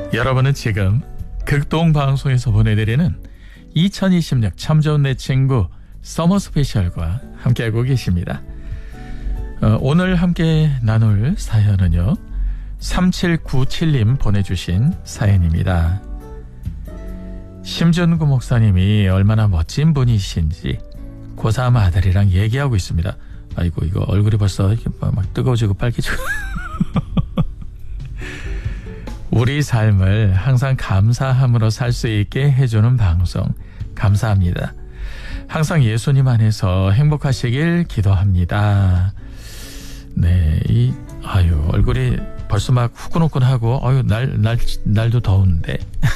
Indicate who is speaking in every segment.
Speaker 1: 여러분은 지금 극동방송에서 보내드리는 2020년 참 좋은 내 친구 서머 스페셜과 함께하고 계십니다. 오늘 함께 나눌 사연은요, 3797님 보내주신 사연입니다. 심준구 목사님이 얼마나 멋진 분이신지 고3 아들이랑 얘기하고 있습니다. 아이고, 이거 얼굴이 벌써 막 뜨거워지고 빨개지고 우리 삶을 항상 감사함으로 살 수 있게 해주는 방송 감사합니다. 항상 예수님 안에서 행복하시길 기도합니다. 네, 얼굴이 벌써 막 후끈후끈하고, 날도 더운데.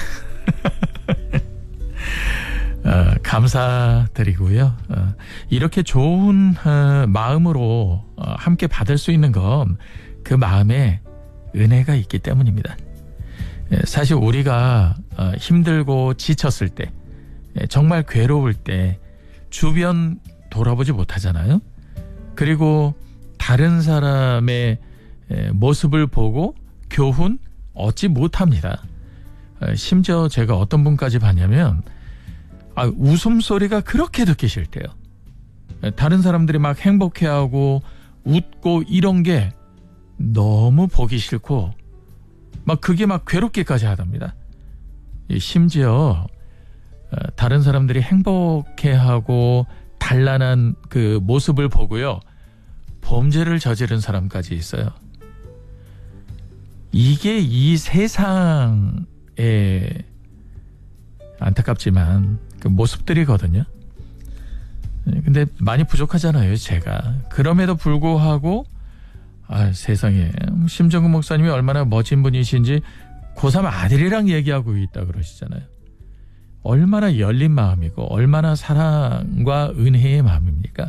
Speaker 1: 감사드리고요. 이렇게 좋은 마음으로 함께 받을 수 있는 건 그 마음에 은혜가 있기 때문입니다. 사실 우리가 힘들고 지쳤을 때, 정말 괴로울 때 주변 돌아보지 못하잖아요. 그리고 다른 사람의 모습을 보고 교훈 얻지 못합니다. 심지어 제가 어떤 분까지 봤냐면 웃음소리가 그렇게 듣기 싫대요. 다른 사람들이 막 행복해하고 웃고 이런 게 너무 보기 싫고 막 그게 막 괴롭기까지 하답니다. 심지어 다른 사람들이 행복해하고 단란한 그 모습을 보고요, 범죄를 저지른 사람까지 있어요. 이게 이 세상의 안타깝지만 그 모습들이거든요. 근데 많이 부족하잖아요, 제가. 그럼에도 불구하고 세상에, 심정근 목사님이 얼마나 멋진 분이신지 고3 아들이랑 얘기하고 있다 그러시잖아요. 얼마나 열린 마음이고 얼마나 사랑과 은혜의 마음입니까?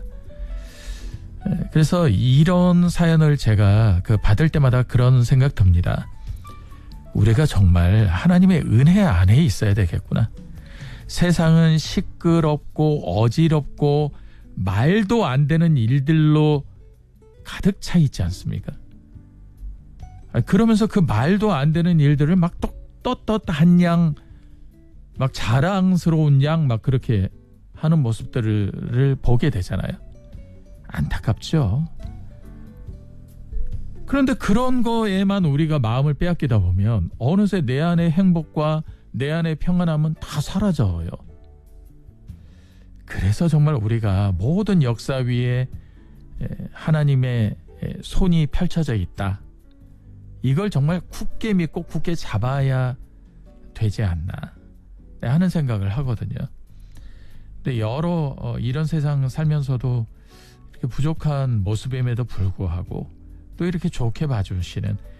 Speaker 1: 그래서 이런 사연을 제가 받을 때마다 그런 생각 듭니다. 우리가 정말 하나님의 은혜 안에 있어야 되겠구나. 세상은 시끄럽고 어지럽고 말도 안 되는 일들로 가득 차 있지 않습니까? 그러면서 그 말도 안 되는 일들을 막 떳떳한 양, 막 자랑스러운 양, 막 그렇게 하는 모습들을 보게 되잖아요. 안타깝죠. 그런데 그런 거에만 우리가 마음을 빼앗기다 보면 어느새 내 안의 행복과 내 안의 평안함은 다 사라져요. 그래서 정말 우리가 모든 역사 위에 하나님의 손이 펼쳐져 있다. 이걸 정말 굳게 믿고 굳게 잡아야 되지 않나 하는 생각을 하거든요. 근데 이런 세상 살면서도 이렇게 부족한 모습임에도 불구하고 또 이렇게 좋게 봐주시는